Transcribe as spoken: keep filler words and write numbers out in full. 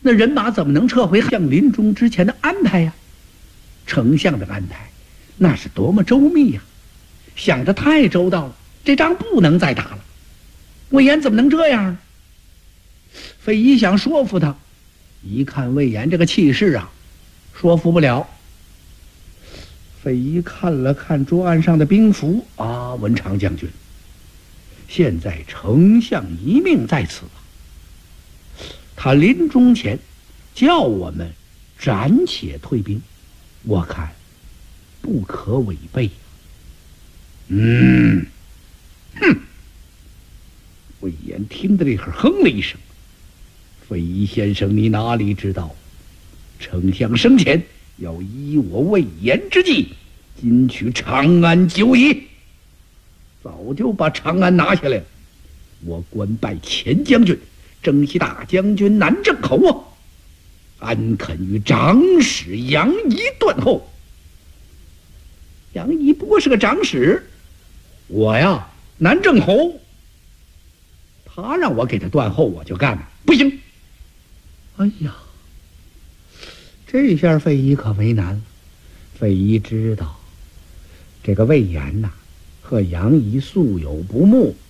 那人马怎么能撤回向临终之前的安排呀？丞相的安排那是多么周密呀，想得太周到了，这仗不能再打了。魏延怎么能这样呢？费祎想说服他，一看魏延这个气势啊，说服不了。费祎看了看桌案上的兵符，啊，文长将军，现在丞相一命在此啊，他临终前叫我们暂且退兵，我看不可违背。嗯，哼！魏延听得这会儿哼了一声。费祎先生，你哪里知道，丞相生前要依我魏延之计，今取长安久矣。早就把长安拿下来了。我官拜前将军，征西大将军南郑侯啊，安肯与长史杨仪断后？杨仪不过是个长史，我呀，南郑侯，他让我给他断后，我就干了，不行。哎呀，这下费祎可为难了。费祎知道，这个魏延呐、和杨仪素有不睦，